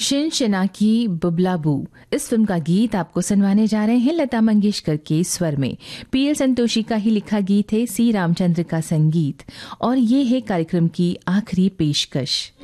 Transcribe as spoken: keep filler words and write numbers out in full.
Shin शनाकी बुबलाबू, इस film का गीत आपको सुनवाने जा रहे हैं लता मंगेशकर के स्वर में। पी एल संतोषी का ही लिखा गीत है, सी रामचंद्र का संगीत, और ये है कार्यक्रम की आखिरी पेशकश।